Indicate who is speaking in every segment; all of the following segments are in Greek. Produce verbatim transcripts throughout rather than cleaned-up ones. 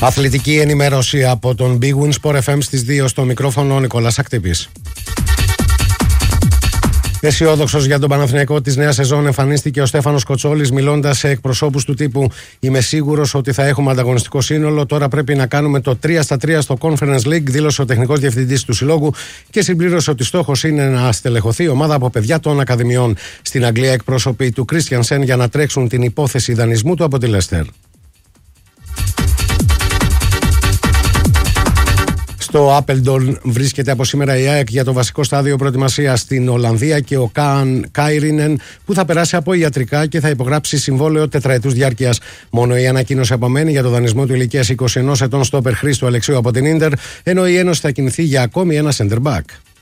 Speaker 1: Αθλητική ενημέρωση από τον Big Win Sport εφ εμ στις δύο, στο μικρόφωνο ο Νικόλας Ακτύπης. Αισιόδοξος για τον Παναθηναϊκό της νέας σεζόν εμφανίστηκε ο Στέφανος Κοτσόλης, μιλώντας σε εκπροσώπους του τύπου: «Είμαι σίγουρος ότι θα έχουμε ανταγωνιστικό σύνολο. Τώρα πρέπει να κάνουμε το τρία στα τρία στο Conference League», δήλωσε ο τεχνικός διευθυντής του συλλόγου και συμπλήρωσε ότι στόχος είναι να στελεχωθεί ομάδα από παιδιά των Ακαδημιών. Στην Αγγλία, εκπρόσωποι του Κρίστιανσεν για να τρέξουν την υπόθεση δανεισμού του από τη Λέστερ. Στο Άπελντον βρίσκεται από σήμερα η ΑΕΚ για το βασικό στάδιο προετοιμασίας στην Ολλανδία και ο Καν Κάιρινεν, που θα περάσει από ιατρικά και θα υπογράψει συμβόλαιο τετραετούς διάρκειας. Μόνο η ανακοίνωση απομένει για το δανεισμό του ηλικίας είκοσι ενός ετών στόπερ Χρήστου Αλεξίου από την Ίντερ, ενώ η Ένωση θα κινηθεί για ακόμη ένα center back.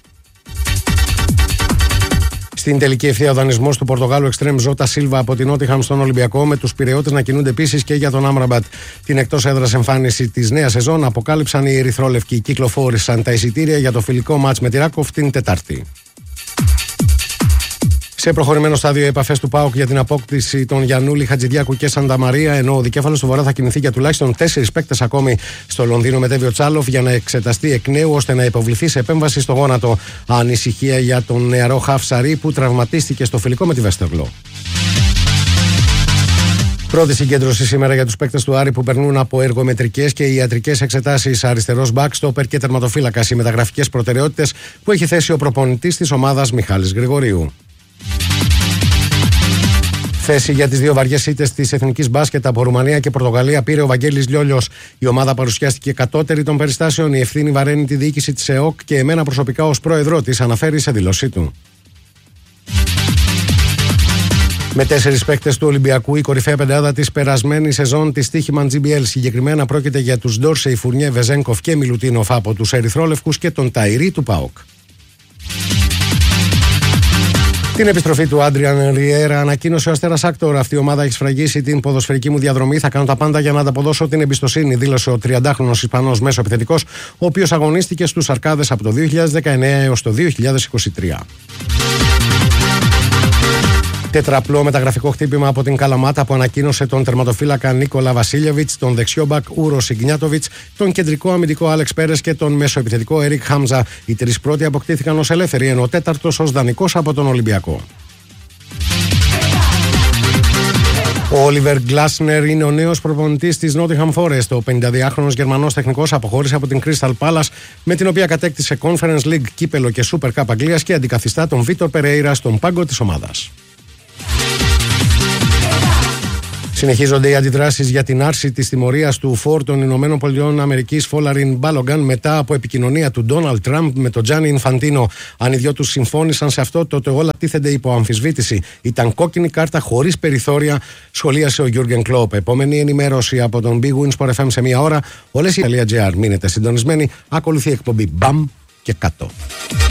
Speaker 1: Στην τελική ευθεία, ο δανεισμός του Πορτογάλου εξτρέμ Ζώτα Σίλβα από την Νότιχαμ στον Ολυμπιακό, με τους Πειραιώτες να κινούνται επίσης και για τον Άμραμπατ. Την εκτός έδρας εμφάνιση της νέας σεζόν αποκάλυψαν οι ερυθρόλευκοι. Κυκλοφόρησαν τα εισιτήρια για το φιλικό μάτς με τη Ράκοφ την Τετάρτη. Σε προχωρημένο στάδιο, οι επαφές του ΠΑΟΚ για την απόκτηση των Γιαννούλη, Χατζηδιάκου και Σανταμαρία, ενώ ο δικέφαλος του Βορρά θα κινηθεί για τουλάχιστον τέσσερις παίκτες ακόμη. Στο Λονδίνο μετέβει ο Τσάλοφ για να εξεταστεί εκ νέου, ώστε να υποβληθεί σε επέμβαση στο γόνατο. Ανησυχία για τον νεαρό Χαφ Σαρί, που τραυματίστηκε στο φιλικό με τη Βέστερλο. Πρώτη συγκέντρωση σήμερα για τους παίκτες του Άρη που περνούν από εργομετρικές και ιατρικές εξετάσεις. Αριστερός μπακ, στόπερ και τερματοφύλακας, οι μεταγραφικές προτεραιότητες που έχει θέσει ο προπονητής της ομάδας Μιχάλης Γρηγορίου. Θέση για τις δύο βαριές ήττες της Εθνικής Μπάσκετ από Ρουμανία και Πορτογαλία πήρε ο Βαγγέλης Λιόλιος. Η ομάδα παρουσιάστηκε κατώτερη των περιστάσεων. Η ευθύνη βαραίνει τη διοίκηση της ΕΟΚ και εμένα προσωπικά ως πρόεδρό της, αναφέρει σε δήλωσή του. Με τέσσερις παίκτες του Ολυμπιακού, η κορυφαία πεντάδα της περασμένης σεζόν της Τύχημαν τζι μπι ελ. Συγκεκριμένα πρόκειται για τους Ντόρσεϊ, Φουρνιέ, Βεζένκοφ και Μιλουτίνοφ από τους Ερυθρόλευκους και τον Ταϊρή του ΠΑΟΚ. Την επιστροφή του Άντριαν Ριέρα ανακοίνωσε ο Αστέρας Άκτορ. Αυτή η ομάδα έχει σφραγίσει την ποδοσφαιρική μου διαδρομή. Θα κάνω τα πάντα για να ανταποδώσω την εμπιστοσύνη, δήλωσε ο τριαντάχρονος Ισπανός μέσο επιθετικός, ο οποίος αγωνίστηκε στους Αρκάδες από το δύο χιλιάδες δεκαεννέα έως το δύο χιλιάδες είκοσι τρία. Τετραπλό μεταγραφικό χτύπημα από την Καλαμάτα, που ανακοίνωσε τον τερματοφύλακα Νίκολα Βασίλεβιτς, τον δεξιόμπακ Ούρο Σιγνιάτοβιτς, τον κεντρικό αμυντικό Άλεξ Πέρες και τον μεσοεπιθετικό Ερικ Χάμζα. Οι τρεις πρώτοι αποκτήθηκαν ως ελεύθεροι, ενώ ο τέταρτος ως δανεικός από τον Ολυμπιακό. Ο Όλιβερ Γκλάσνερ είναι ο νέος προπονητής της Nottingham Forest. Ο πενηνταδυάχρονος Γερμανός τεχνικός αποχώρησε από την Crystal Palace, με την οποία κατέκτησε Conference League, κύπελο και Super Cup Αγγλίας, και αντικαθιστά τον Βίτορ Περέιρα στον πάγκο της ομάδας. Συνεχίζονται οι αντιδράσεις για την άρση της τιμωρίας του φόρ των Ηνωμένων Πολιτειών Αμερικής Φόλαριν Μπάλογκαν μετά από επικοινωνία του Ντόναλντ Τραμπ με τον Τζάνι Ινφαντίνο. Αν οι δυο τους συμφώνησαν σε αυτό, τότε όλα τίθενται υπό αμφισβήτηση. Ήταν κόκκινη κάρτα χωρίς περιθώρια, σχολίασε ο Γιούργεν Κλόπ. Επόμενη ενημέρωση από τον Big Win Sport εφ εμ σε μία ώρα. Όλες οι Ιταλία τζι αρ. Μείνετε συντονισμένοι. Ακολουθεί η εκπομπή Μπαμ και κάτω.